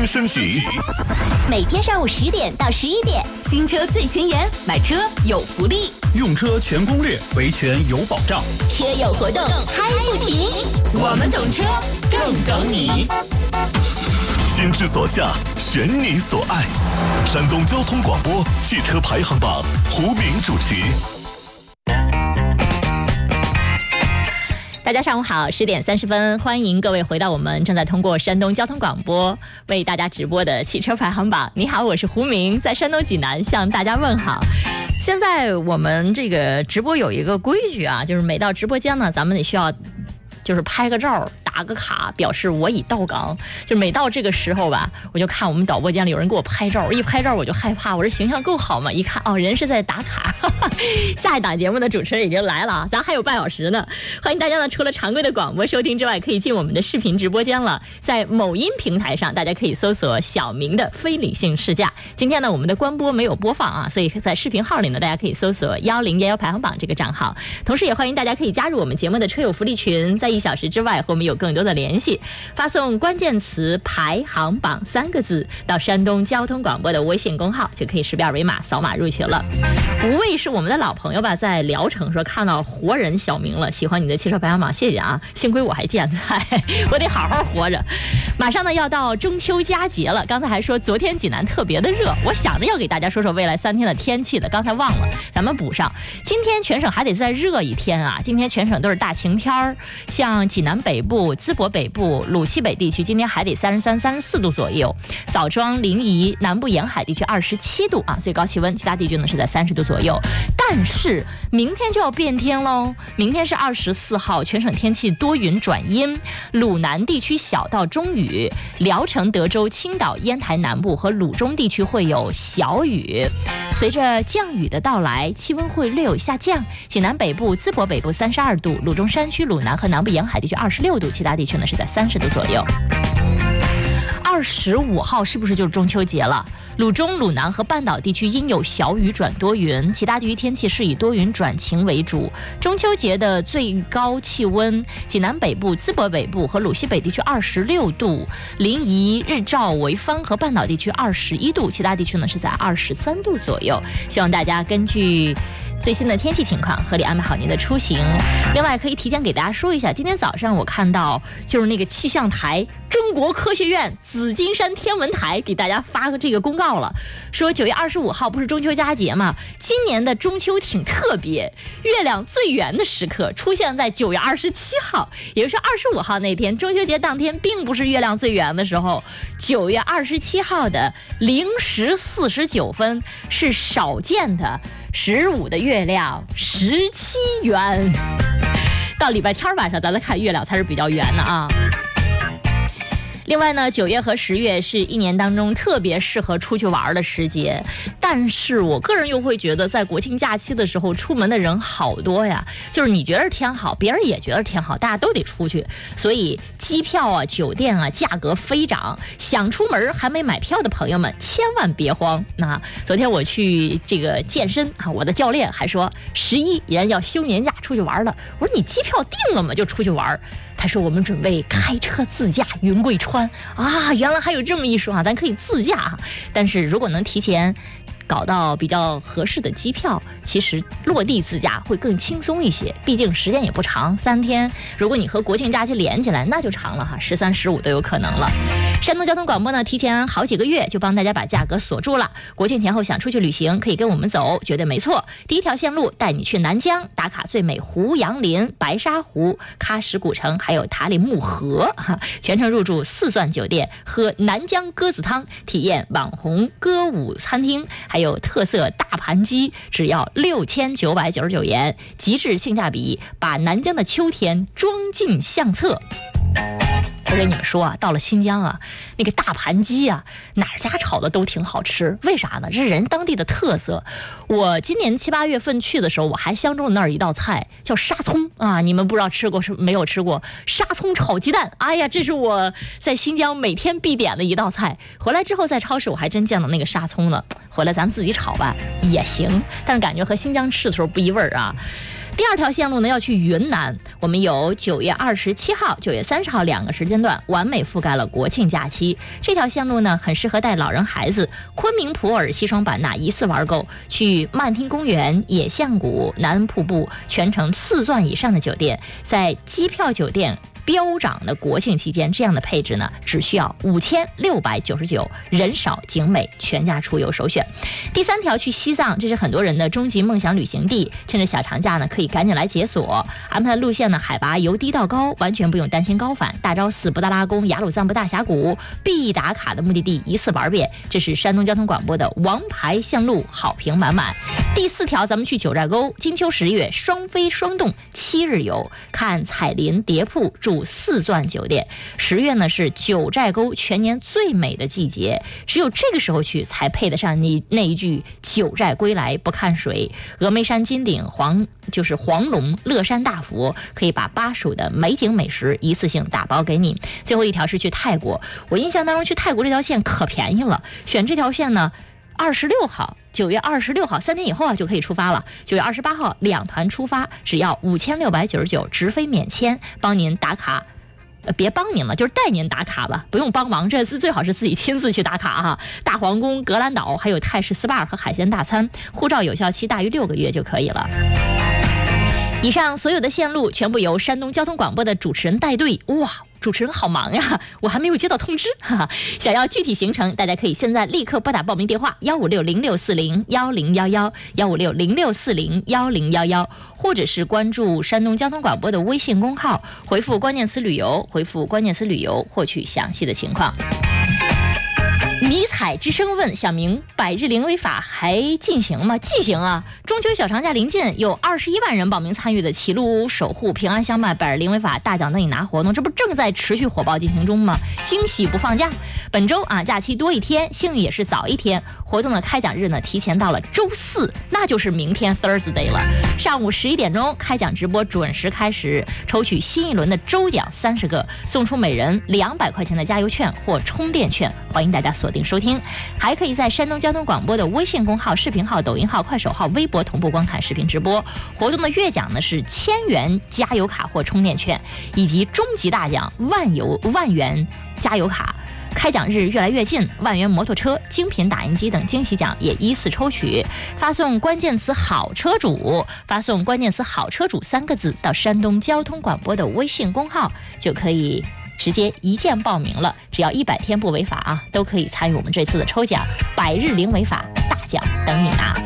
升级。 每天上午10点到11点，新车最前沿，买车有福利， 用车全攻略，维权有保障， 车友活动嗨不停。我们懂车，更懂你。 心之所向，选你所爱。山东交通广播汽车排行榜，胡明主持。 大家上午好，10点30分，欢迎各位回到我们正在通过山东交通广播为大家直播的汽车排行榜。你好，我是胡明，在山东济南向大家问好。现在我们这个直播有一个规矩啊，就是每到直播间呢，咱们得需要就是拍个照，打个卡，表示我已到岗。就每到这个时候吧，我就看我们导播间里有人给我拍照，一拍照我就害怕，我这形象够好吗？一看哦，人是在打卡。下一档节目的主持人已经来了，咱还有半小时呢。欢迎大家呢，除了常规的广播收听之外，可以进我们的视频直播间了。在某音平台上，大家可以搜索小明的非理性试驾。今天呢，我们的官播没有播放啊，所以在视频号里呢，大家可以搜索1011排行榜这个账号。同时也欢迎大家可以加入我们节目的车友福利群，在1小时之外和我们有更多的联系，发送关键词排行榜3个字到山东交通广播的微信公号，就可以识别二维码扫码入群了。无畏是我们的老朋友吧，在聊城说看到活人小明了，喜欢你的汽车排行榜，谢谢啊，幸亏我还健在，我得好好活着。马上呢要到中秋佳节了，刚才还说昨天济南特别的热，我想着要给大家说说未来3天的天气的，刚才忘了，咱们补上。今天全省还得再热一天啊，今天全省都是大晴天儿，像济南北部、淄博北部、鲁西北地区今天还得33、34度左右，枣庄、临沂、南部沿海地区27度啊，最高气温，其他地区呢是在30度左右。但是明天就要变天喽，明天是24号，全省天气多云转阴，鲁南地区小到中雨，聊城、德州、青岛、烟台南部和鲁中地区会有小雨。随着降雨的到来，气温会略有下降，济南北部、淄博北部32度，鲁中山区、鲁南和南部沿海地区26度，其他地区呢是在30度左右。25号是不是就是中秋节了？鲁中、鲁南和半岛地区阴有小雨转多云，其他地区天气是以多云转晴为主。中秋节的最高气温，济南北部、淄博北部和鲁西北地区26度，临沂、日照、潍坊和半岛地区21度，其他地区呢是在23度左右。希望大家根据最新的天气情况合理安排好您的出行。另外可以提前给大家说一下，今天早上我看到就是那个气象台中国科学院紫金山天文台给大家发个这个公告了，说9月25号不是中秋佳节吗？今年的中秋挺特别，月亮最圆的时刻出现在9月27号，也就是25号那天，中秋节当天并不是月亮最圆的时候，9月27号的0时49分是少见的15的月亮17圆。到礼拜天晚上咱再看月亮才是比较圆的啊。另外呢，9月和10月是一年当中特别适合出去玩的时节，但是我个人又会觉得在国庆假期的时候出门的人好多呀，就是你觉得天好，别人也觉得天好，大家都得出去，所以机票啊、酒店啊价格飞涨，想出门还没买票的朋友们千万别慌。那昨天我去这个健身啊，我的教练还说11人要休年假出去玩了，我说你机票定了吗？就出去玩。他说我们准备开车自驾云贵川啊，原来还有这么一说啊，咱可以自驾啊。但是如果能提前搞到比较合适的机票，其实落地自驾会更轻松一些，毕竟时间也不长，3天，如果你和国庆假期连起来那就长了哈，13、15都有可能了。山东交通广播呢提前好几个月就帮大家把价格锁住了，国庆前后想出去旅行可以跟我们走，绝对没错。第一条线路带你去南疆打卡最美胡杨林、白沙湖、喀什古城还有塔里木河，全程入住4钻酒店，喝南疆鸽子汤，体验网红歌舞餐厅，还有特色大盘鸡，只要6999元，极致性价比，把南疆的秋天装进相册。我跟你们说啊，到了新疆啊，那个大盘鸡啊，哪家炒的都挺好吃。为啥呢？这是人当地的特色。我今年7、8月份去的时候，我还相中了那儿一道菜叫沙葱啊，你们不知道吃过是没有吃过沙葱炒鸡蛋？哎呀，这是我在新疆每天必点的一道菜。回来之后在超市我还真见到那个沙葱了，回来咱自己炒吧也行，但是感觉和新疆吃的时候不一味儿啊。 第二条线路呢要去云南，我们有9月27号、9月30号2个时间段，完美覆盖了国庆假期。这条线路呢很适合带老人孩子，昆明普洱西双版纳一次玩够，去曼听公园、野象谷、南恩瀑布，全程4钻以上的酒店，在机票酒店飙涨的国庆期间，这样的配置呢，只需要5699，人少景美，全家出游首选。第3条去西藏，这是很多人的终极梦想旅行地，趁着小长假呢，可以赶紧来解锁。安排的路线呢，海拔由低到高，完全不用担心高反。大昭寺、布达拉宫、雅鲁藏布大峡谷，必打卡的目的地一次玩遍。这是山东交通广播的王牌线路，好评满满。第4条，咱们去九寨沟，金秋10月双飞双动7日游，看彩林蝶瀑，住4钻酒店。10月呢是九寨沟全年最美的季节，只有这个时候去才配得上你那一句九寨归来不看水。峨眉山金顶、黄龙、乐山大佛，可以把巴蜀的美景美食一次性打包给你。最后一条是去泰国，我印象当中去泰国这条线可便宜了，选这条线呢26号9月26号3天以后就可以出发了。9月28号2团出发，只要5699，直飞免签，帮您打卡。别帮您了，就是带您打卡吧，不用帮忙，这次最好是自己亲自去打卡哈。大皇宫、格兰岛，还有泰式 SPA 和海鲜大餐，护照有效期大于6个月就可以了。以上所有的线路全部由山东交通广播的主持人带队，哇！主持人好忙呀，我还没有接到通知，哈哈。想要具体行程，大家可以现在立刻拨打报名电话15606401011，15606401011，或者是关注山东交通广播的微信公号，回复关键词旅游，获取详细的情况。迷彩之声问小明，百日零违法还进行吗？进行啊！中秋小长假临近，有21万人报名参与的齐鲁守护平安相伴百日零违法大奖等你拿活动，这不正在持续火爆进行中吗？惊喜不放假，本周假期多一天，幸运也是早一天。活动的开奖日呢提前到了周4，那就是明天 Thursday 了。上午11点钟开奖直播准时开始，抽取新一轮的周奖30个，送出每人200块钱的加油券或充电券，欢迎大家锁定收听。还可以在山东交通广播的微信公号、视频号、抖音号、快手号、微博同步观看视频直播。活动的月奖呢是1000元加油卡或充电券，以及终极大奖万元加油卡。开奖日越来越近，万元摩托车、精品打印机等惊喜奖也依次抽取。发送关键词好车主3个字到山东交通广播的微信公号，就可以直接一键报名了。只要100天不违法都可以参与我们这次的抽奖，百日零违法大奖等你拿。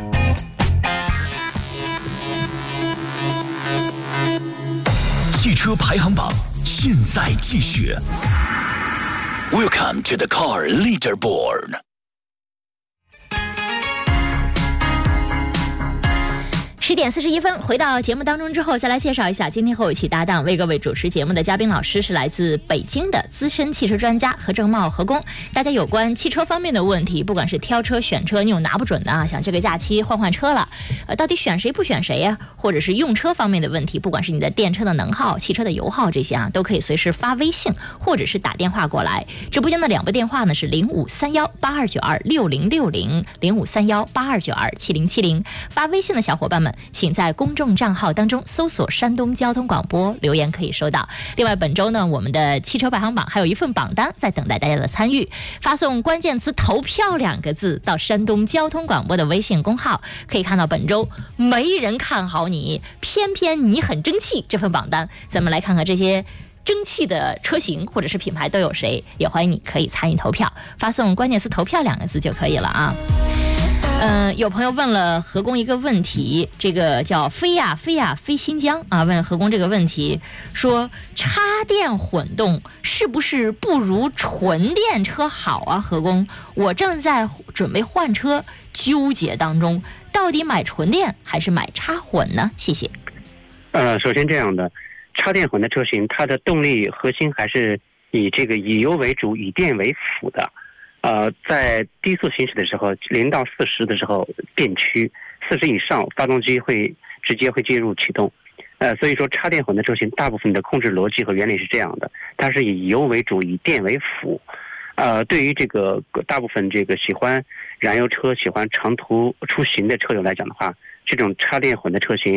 汽车排行榜现在继续。Welcome to the car leaderboard。 10点41分，回到节目当中之后，再来介绍一下今天和我一起搭档为各位主持节目的嘉宾老师，是来自北京的资深汽车专家何正茂何工。大家有关汽车方面的问题，不管是挑车选车，你有拿不准的想这个假期换车了，到底选谁不选谁呀？或者是用车方面的问题，不管是你的电车的能耗、汽车的油耗这些都可以随时发微信或者是打电话过来。直播间的2部电话呢是0531826060，0531827070。发微信的小伙伴们，请在公众账号当中搜索山东交通广播，留言可以收到。另外本周呢，我们的汽车排行榜还有一份榜单在等待大家的参与，发送关键词投票2个字到山东交通广播的微信公号，可以看到本周没人看好你，偏偏你很争气这份榜单。咱们来看看这些争气的车型或者是品牌都有谁，也欢迎你可以参与投票，发送关键词投票2个字就可以了啊。有朋友问了何工一个问题，这个叫飞呀飞呀飞新疆问何工这个问题，说插电混动是不是不如纯电车好啊？何工，我正在准备换车，纠结当中，到底买纯电还是买插混呢？谢谢。 首先这样的插电混的车型，它的动力核心还是以油为主，以电为辅的。在低速行驶的时候，0到40的时候电驱，40以上发动机直接会介入启动。所以说插电混的车型大部分的控制逻辑和原理是这样的，它是以油为主，以电为辅。对于大部分喜欢燃油车、喜欢长途出行的车友来讲的话，这种插电混的车型，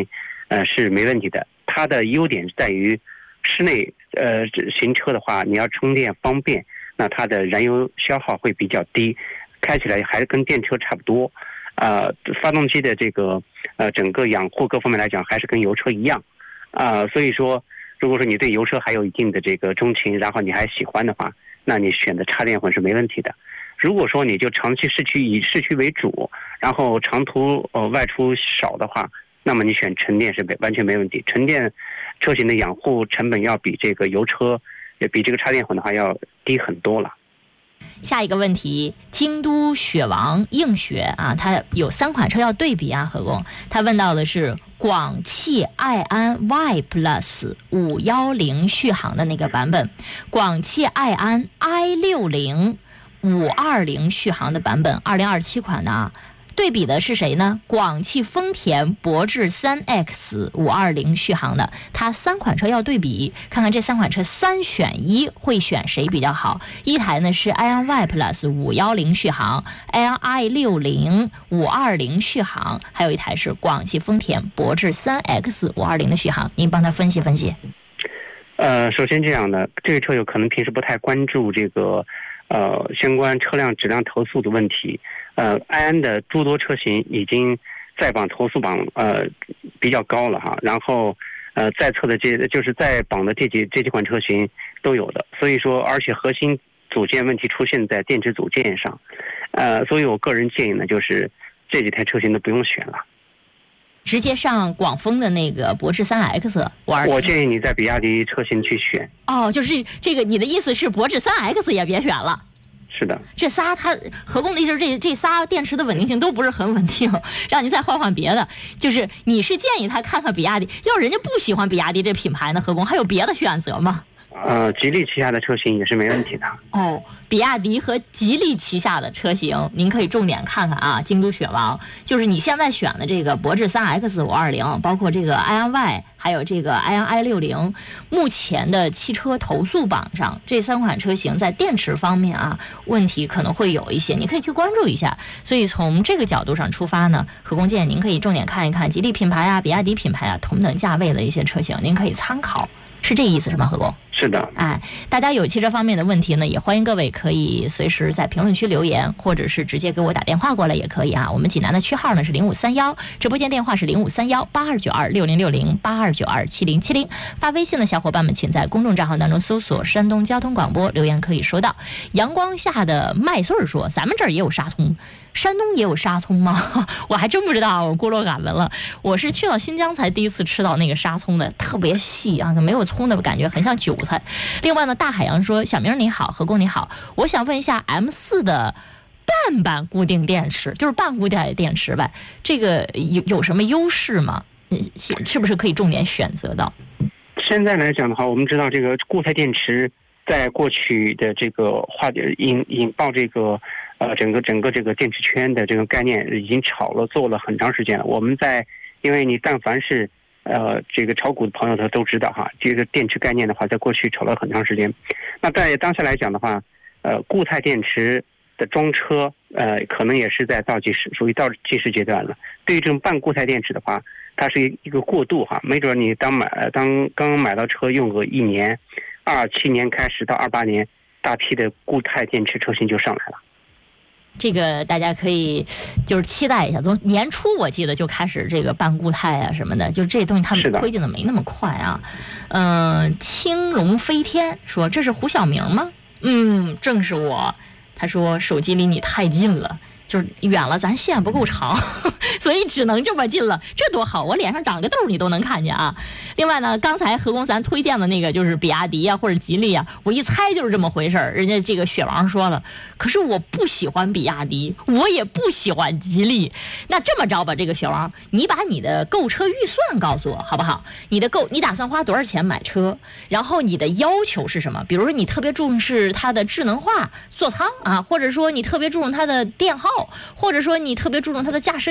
是没问题的。它的优点在于室内行车的话，你要充电方便，那它的燃油消耗会比较低，开起来还是跟电车差不多。发动机的这个整个养护各方面来讲，还是跟油车一样。所以说，如果说你对油车还有一定的这个钟情，然后你还喜欢的话，那你选择插电混是没问题的。如果说你就长期以市区为主，然后长途外出少的话，那么你选纯电是完全没问题。纯电车型的养护成本要比这个油车，也比这个插电混的话要低很多了。 下一个问题，京都雪王映雪啊，它有3款车要对比啊，何工，他问到的是广汽埃安 Y Plus 510续航的那个版本，广汽埃安 i60 520续航的版本，2027款的啊。对比的是谁呢？广汽丰田博智 3X 520续航的，它3款车要对比，看看这3款车3选1会选谁比较好。一台呢是埃安 Y Plus 510续航，埃安 i60 520续航，还有一台是广汽丰田博智 3X 520的续航，您帮他分析分析。 首先这样的，这个车友可能平时不太关注这个相关车辆质量投诉的问题。埃安的诸多车型已经在榜投诉榜比较高了哈，然后在册的就是在榜的这几款车型都有的，所以说而且核心组件问题出现在电池组件上，所以我个人建议呢，就是这几台车型都不用选了， 直接上广丰的那个博智 3X 520。 我建议你在比亚迪车型去选。 哦，就是这个，你的意思是博智 3X 也别选了？ 是的， 这仨它何工的意思是这仨电池的稳定性都不是很稳定，让你再换别的。就是你是建议他看看比亚迪，要人家不喜欢比亚迪这品牌呢，何工还有别的选择吗？ 吉利旗下的车型也是没问题的。 哦，比亚迪和吉利旗下的车型，您可以重点看看啊。京都雪王就是你现在选的这个博智 3X 520，包括这个埃安 Y， 还有这个埃安 i60，目前的汽车投诉榜上这3款车型在电池方面啊，问题可能会有一些，你可以去关注一下。所以从这个角度上出发呢，何工建议您可以重点看一看吉利品牌啊、比亚迪品牌啊同等价位的一些车型，您可以参考。是这意思是吗，何工？ 是的。 哎，大家有汽车方面的问题呢，也欢迎各位可以随时在评论区留言，或者是直接给我打电话过来也可以啊。我们济南的区号呢是0531，直播间电话是05318292606082927070。发微信的小伙伴们，请在公众账号当中搜索山东交通广播，留言可以收到。阳光下的麦穗儿说，咱们这儿也有沙葱。山东也有沙葱吗？我还真不知道，我孤陋寡闻了。我是去到新疆才第一次吃到那个沙葱的，特别细啊，没有葱的感觉，很像韭菜。另外呢，大海洋说，小明你好，何工你好，我想问一下 M4 的半固定电池，就是半固态电池呗，这个有什么优势吗？是不是可以重点选择到？ 现在来讲的话，我们知道这个固态电池在过去的这个引爆这个整个这个电池圈的这个概念已经做了很长时间了。我们因为你但凡是这个炒股的朋友他都知道哈，这个电池概念的话，在过去炒了很长时间。那在当下来讲的话，固态电池的装车可能也是在属于倒计时阶段了。对于这种半固态电池的话，它是一个过渡哈，没准你刚买到车用个1年，27年开始到28年，大批的固态电池车型就上来了。 这个大家可以就是期待一下，从年初我记得就开始这个半固态啊什么的，就这东西他们推进的没那么快啊。青龙飞天说，这是胡晓明吗？正是我。他说手机离你太近了，就是远了咱线不够长，所以只能这么近了，这多好，我脸上长个痘你都能看见啊。另外呢，刚才何工咱推荐的那个就是比亚迪啊或者吉利啊，我一猜就是这么回事儿。人家这个雪王说了，可是我不喜欢比亚迪，我也不喜欢吉利。那这么着吧，这个雪王，你把你的购车预算告诉我好不好？你打算花多少钱买车？然后你的要求是什么？比如说你特别重视它的智能化座舱啊，或者说你特别注重它的电耗，或者说你特别注重它的驾驶感受、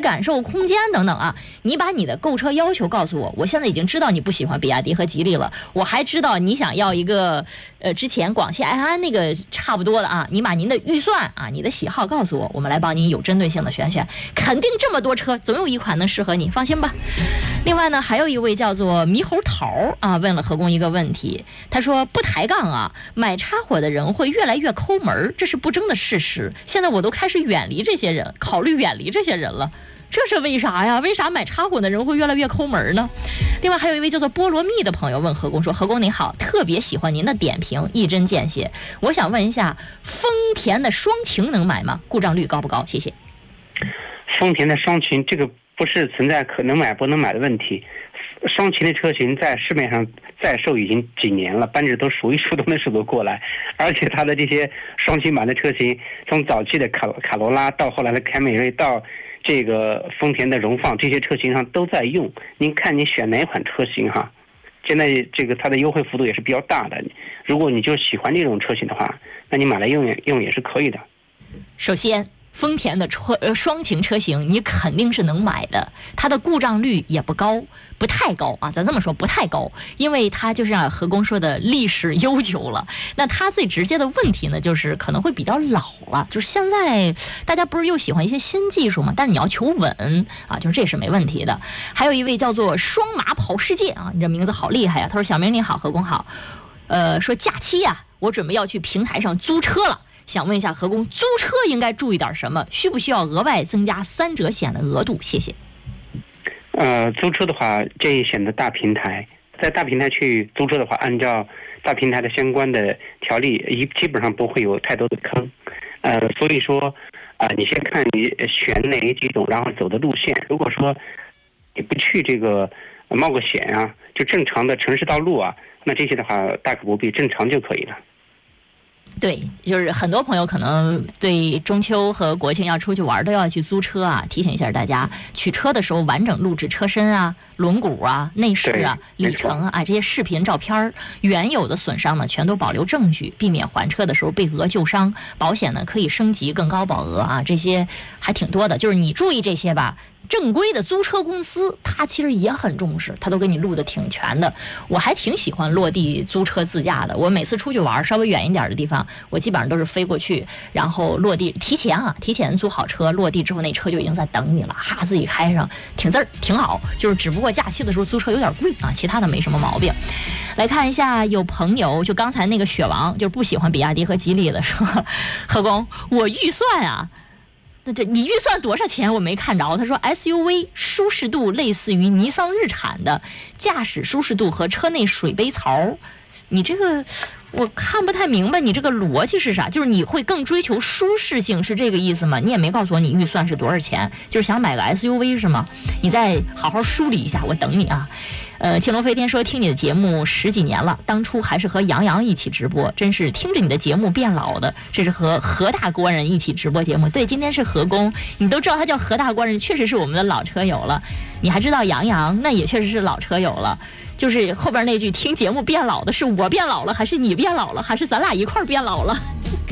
空间等等啊，你把你的购车要求告诉我，我现在已经知道你不喜欢比亚迪和吉利了，我还知道你想要一个之前广汽埃安那个差不多的啊，你把您的预算啊，你的喜好告诉我，我们来帮您有针对性的选，肯定这么多车总有一款能适合你，放心吧。另外呢，还有一位叫做猕猴桃啊，问了何工一个问题，他说不抬杠啊，买插火的人会越来越抠门，这是不争的事实。现在我都开始远离这些人，考虑远离这些人了，这是为啥呀？为啥买插火的人会越来越抠门呢？另外还有一位叫做菠萝蜜的朋友问何工说，何工您好，特别喜欢您的点评，一针见血。我想问一下，丰田的双擎能买吗？故障率高不高？谢谢。 丰田的双擎这个不是存在可能买不能买的问题，双擎的车型在市面上在售已经几年了，扳指都数一数都能数得过来，而且它的这些双擎版的车型，从早期的卡罗拉到后来的凯美瑞到这个丰田的荣放，这些车型上都在用。您看你选哪款车型哈？现在这个它的优惠幅度也是比较大的。如果你就喜欢这种车型的话，那你买来用也是可以的。 首先，丰田的双擎车型你肯定是能买的，它的故障率也不高，不太高啊，咱这么说不太高，因为它就是像何工说的历史悠久了。那它最直接的问题呢，就是可能会比较老了，就是现在大家不是又喜欢一些新技术嘛，但是你要求稳啊，就是这是没问题的。还有一位叫做双马跑世界啊，你这名字好厉害呀！他说小明你好，何工好，说假期呀，我准备要去平台上租车了。想问一下何工，租车应该注意点什么？需不需要额外增加3者险的额度？谢谢。 租车的话，建议选择大平台。在大平台去租车的话，按照大平台的相关的条例，基本上不会有太多的坑。所以说，你先看你选哪几种，然后走的路线。如果说你不去这个冒个险啊，就正常的城市道路啊，那这些的话大可不必，正常就可以了。 对，就是很多朋友可能对中秋和国庆要出去玩都要去租车啊，提醒一下大家，取车的时候完整录制车身啊、轮毂啊、内饰啊、里程啊这些视频照片，原有的损伤呢全都保留证据，避免还车的时候被讹旧伤。保险呢可以升级更高保额啊，这些还挺多的，就是你注意这些吧。正规的租车公司它其实也很重视，它都给你录的挺全的。我还挺喜欢落地租车自驾的，我每次出去玩稍微远一点的地方，我基本上都是飞过去，然后落地提前租好车，落地之后那车就已经在等你了，自己开上挺好。就是只不过假期的时候租车有点贵啊，其他的没什么毛病。来看一下，有朋友就刚才那个雪王就不喜欢比亚迪和吉利的，说何工我预算啊，那这你预算多少钱？我没看着。他说 SUV 舒适度类似于尼桑日产的，驾驶舒适度和车内水杯槽，你这个我看不太明白，你这个逻辑是啥？就是你会更追求舒适性，是这个意思吗？你也没告诉我你预算是多少钱，就是想买个 SUV 是吗？你再好好梳理一下，我等你啊。青龙飞天说听你的节目10几年了，当初还是和杨洋一起直播，真是听着你的节目变老的。这是和何大官人一起直播节目，对，今天是何工，你都知道他叫何大官人，确实是我们的老车友了。你还知道杨洋，那也确实是老车友了。就是后边那句听节目变老的是我变老了，还是你变老了，还是咱俩一块变老了？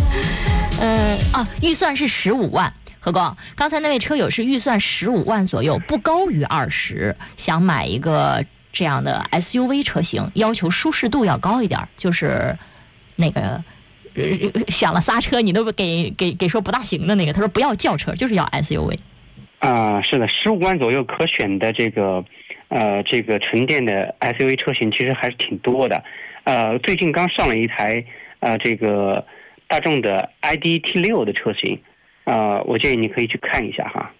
预算是15万。何工，刚才那位车友是预算15万左右，不高于20，想买一个这样的 SUV 车型，要求舒适度要高一点，就是那个选了仨车你都给说不大行的那个，他说不要轿车，就是要 SUV。 是的，15万左右可选的这个纯电的 SUV 车型其实还是挺多的。最近刚上了一台这个大众的 ID T6 的车型，我建议你可以去看一下哈。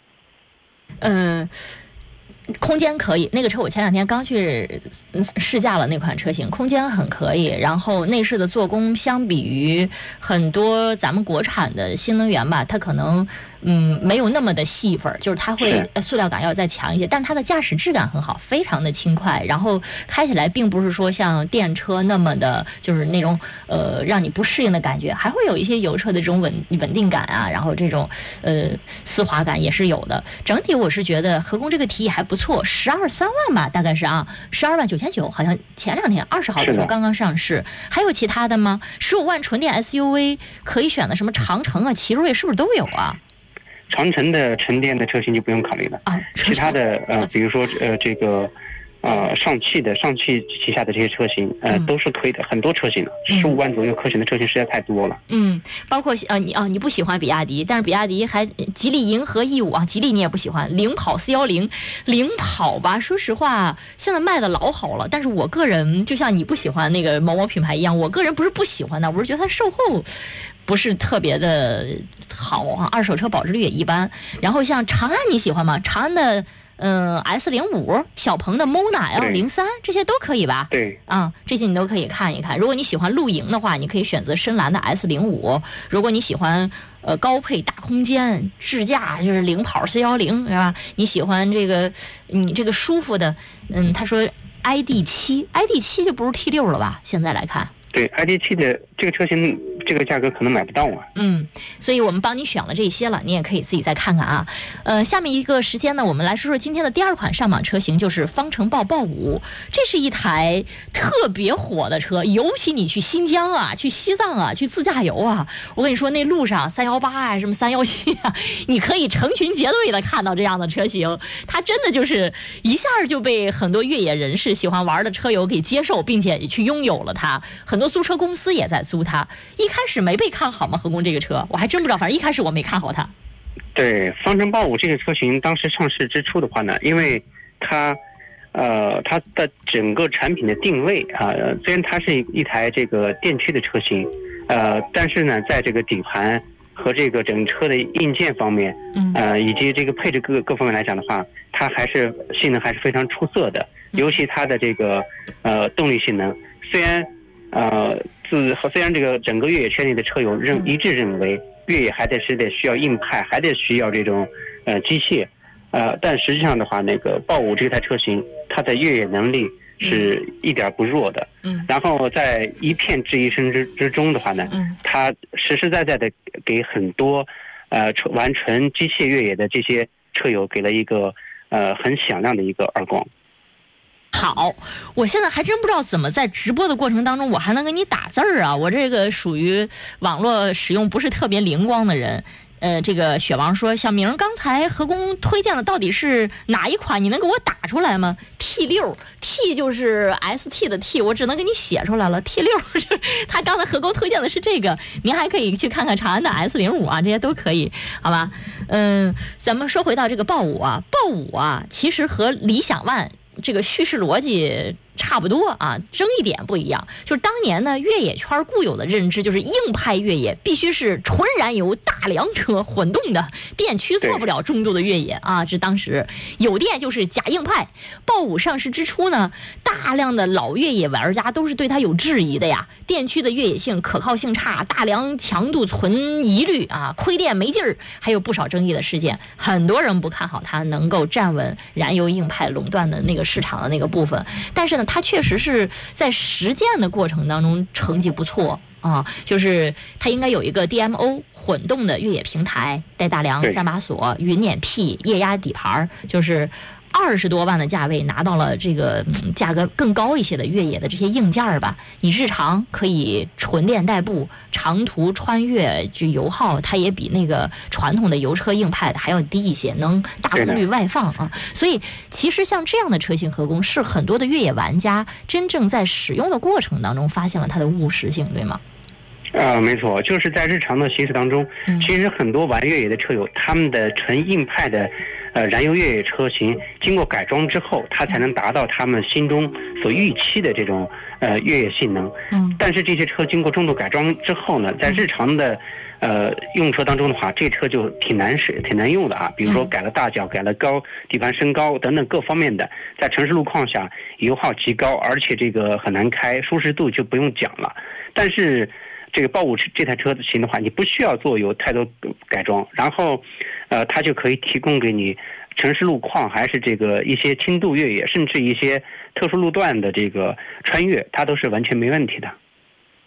空间可以，那个车我前2天刚去试驾了，那款车型空间很可以，然后内饰的做工相比于很多咱们国产的新能源吧，它可能没有那么的细粉，就是它会塑料感要再强一些，但是它的驾驶质感很好，非常的轻快，然后开起来并不是说像电车那么的就是那种让你不适应的感觉，还会有一些油车的这种稳定感啊，然后这种丝滑感也是有的。整体我是觉得何工这个提议还不错，12-13万吧，大概是12.99万，好像前2天20号的时候刚刚上市。还有其他的吗？15万纯电 SUV 可以选的什么长城啊、奇瑞是不是都有啊？ 长城的纯电的车型就不用考虑了啊， 其他的比如说这个上汽旗下的这些车型都是可以的，很多车型15万左右可选的车型实在太多了。 包括你不喜欢比亚迪，但是比亚迪还吉利银河 E5啊，吉利你也不喜欢，领跑410，领跑吧，说实话现在卖的老好了，但是我个人就像你不喜欢那个某某品牌一样，我个人不是不喜欢的，我是觉得它售后不是特别的好啊，二手车保值率也一般。然后像长安你喜欢吗？长安的S05，小鹏的 Mona L03，这些都可以吧？ 对啊，这些你都可以看一看。如果你喜欢露营的话，你可以选择深蓝的 S05。如果你喜欢高配大空间智驾，就是领跑410，是吧？你喜欢这个你这个舒服的，他说 ID.7 就不如 T6 了吧？现在来看。 对 ID.7 的这个车型，这个价格可能买不到啊。 所以我们帮你选了这些了，你也可以自己再看看啊。下面一个时间呢，我们来说说今天的第二款上榜车型，就是方程豹豹5。这是一台特别火的车，尤其你去新疆啊、去西藏啊、去自驾游啊，我跟你说那路上318啊、什么317啊，你可以成群结队的看到这样的车型，它真的就是一下就被很多越野人士喜欢玩的车友给接受，并且去拥有了它。很多租车公司也在租它。一开始没被看好吗？何工这个车我还真不知道，反正一开始我没看好它。 对，方程豹5这个车型当时上市之初的话呢，因为它的整个产品的定位虽然它是一台这个电驱的车型，但是呢，在这个底盘和这个整车的硬件方面，以及这个配置各方面来讲的话，它还是性能还是非常出色的，尤其它的这个动力性能，虽然这个整个越野圈内的车友一致认为越野还得需要硬派，还得需要这种机械，但实际上的话，那个豹5这台车型它的越野能力是一点不弱的。然后在一片质疑声之中的话呢，它实实在在的给很多玩纯机械越野的这些车友给了一个很响亮的一个耳光。 好，我现在还真不知道怎么在直播的过程当中我还能给你打字儿啊，我这个属于网络使用不是特别灵光的人。这个雪王说，小明刚才何工推荐的到底是哪一款？你能给我打出来吗 ？T6 T 就是 ST 的 T， 我只能给你写出来了。T6 就是他刚才何工推荐的是这个，您还可以去看看长安的 S05啊，这些都可以，好吧？咱们说回到这个豹5啊，豹5啊，其实和理想ONE这个叙事逻辑差不多啊，争议点不一样。就是当年呢，越野圈固有的认知就是硬派越野必须是纯燃油大梁车混动的，电驱做不了重度的越野啊。这当时有电就是假硬派。豹5上市之初呢，大量的老越野玩家都是对它有质疑的呀，电驱的越野性可靠性差，大梁强度存疑虑啊，亏电没劲儿，还有不少争议的事件。很多人不看好它能够站稳燃油硬派垄断的那个市场的那个部分，但是呢，它确实是在实践的过程当中成绩不错啊，就是它应该有一个 DMO 混动的越野平台，带大梁3把锁、云辇 P、液压底盘，就是20多万的价位拿到了这个价格更高一些的越野的这些硬件吧。你日常可以纯电代步，长途穿越这油耗它也比那个传统的油车硬派的还要低一些，能大功率外放啊。所以其实像这样的车型合工是很多的越野玩家真正在使用的过程当中发现了它的务实性，对吗？ 没错，就是在日常的行驶当中，其实很多玩越野的车友，他们的纯硬派的燃油越野车型经过改装之后，它才能达到他们心中所预期的这种越野性能。但是这些车经过重度改装之后呢，在日常的用车当中的话，这车就挺难用的啊。比如说改了大脚、改了底盘升高等等各方面的，在城市路况下油耗极高，而且这个很难开，舒适度就不用讲了。但是这个豹5这台车型的话，你不需要有太多改装，然后它就可以提供给你城市路况，还是这个一些轻度越野，甚至一些特殊路段的这个穿越，它都是完全没问题的。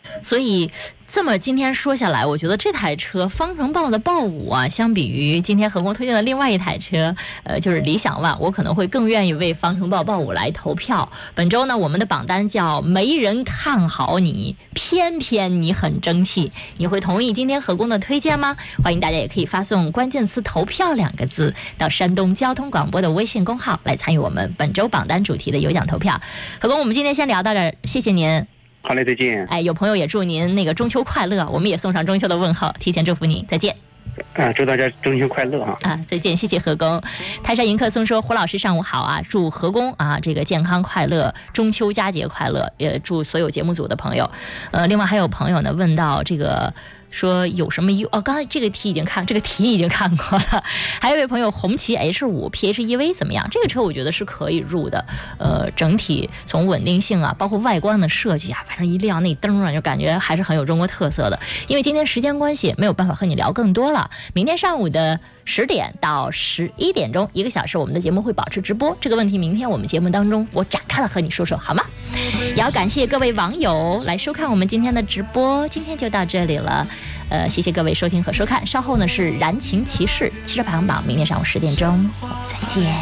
所以这么今天说下来，我觉得这台车方程豹的豹5啊，相比于今天何工推荐的另外一台车，就是理想ONE，我可能会更愿意为方程豹豹5来投票。本周呢，我们的榜单叫没人看好你，偏偏你很争气，你会同意今天何工的推荐吗？欢迎大家也可以发送关键词投票2个字到山东交通广播的微信公号来参与我们本周榜单主题的有奖投票。何工，我们今天先聊到这儿，谢谢您。 好嘞，再见。 有朋友也祝您那个中秋快乐，我们也送上中秋的问候，提前祝福您，再见。 祝大家中秋快乐再见，谢谢何工。泰山迎客松说，胡老师上午好啊，祝何工这个健康快乐，中秋佳节快乐，也祝所有节目组的朋友。另外还有朋友呢问到这个。说有什么刚才这个题已经看过了。还有一位朋友，红旗 H5 PHEV 怎么样？这个车我觉得是可以入的。整体从稳定性包括外观的设计反正一亮那灯就感觉还是很有中国特色的。因为今天时间关系，没有办法和你聊更多了。明天上午的10点到11点钟，1个小时，我们的节目会保持直播。这个问题明天我们节目当中我展开了和你说说，好吗？也要感谢各位网友来收看我们今天的直播，今天就到这里了。谢谢各位收听和收看。稍后呢是燃情骑士汽车排行榜，明天上午10点钟，再见。